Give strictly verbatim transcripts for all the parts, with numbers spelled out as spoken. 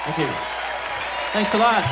Thank you. Thanks a lot.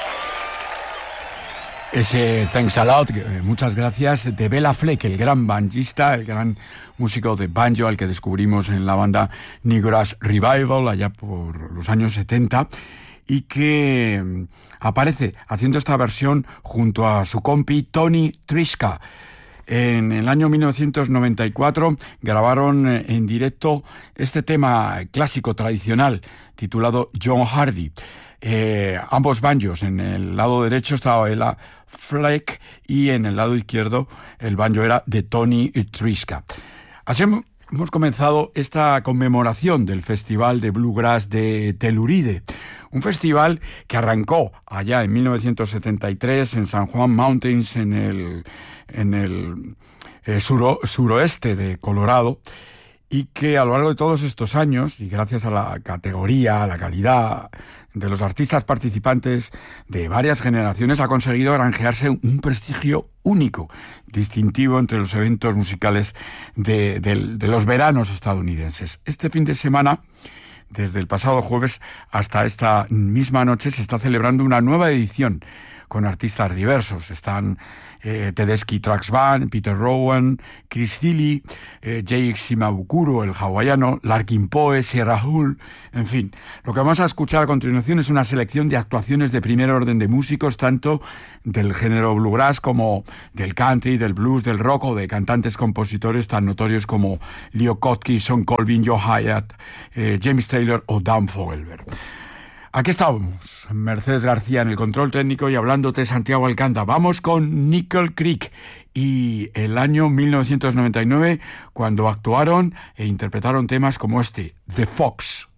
Ese Thanks a Lot, muchas gracias, de Bela Fleck, el gran banjista, el gran músico de banjo al que descubrimos en la banda Negra's Revival allá por los años setenta y que aparece haciendo esta versión junto a su compi Tony Trischka. En el año mil novecientos noventa y cuatro grabaron en directo este tema clásico tradicional titulado John Hardy. Eh, ambos banjos, en el lado derecho estaba Bela Fleck y en el lado izquierdo el banjo era de Tony Trischka. Así hemos comenzado esta conmemoración del Festival de Bluegrass de Telluride, un festival que arrancó allá en mil novecientos setenta y tres en San Juan Mountains, en el, en el eh, suro, suroeste de Colorado, y que a lo largo de todos estos años, y gracias a la categoría, a la calidad de los artistas participantes de varias generaciones, ha conseguido granjearse un prestigio único, distintivo entre los eventos musicales de, de, de los veranos estadounidenses. Este fin de semana, desde el pasado jueves hasta esta misma noche, se está celebrando una nueva edición con artistas diversos. Están eh, Tedeschi Trucks Band, Peter Rowan, Chris Thile, eh, Jake Shimabukuro, el hawaiano, Larkin Poe, Sierra Hull, en fin. Lo que vamos a escuchar a continuación es una selección de actuaciones de primer orden de músicos, tanto del género bluegrass como del country, del blues, del rock o de cantantes compositores tan notorios como Leo Kottke, Sean Colvin, Joe Hyatt, eh, James Taylor o Dan Fogelberg. Aquí estamos, Mercedes García en el control técnico y hablándote Santiago Alcántara. Vamos con Nickel Creek y el año mil novecientos noventa y nueve, cuando actuaron e interpretaron temas como este, The Fox.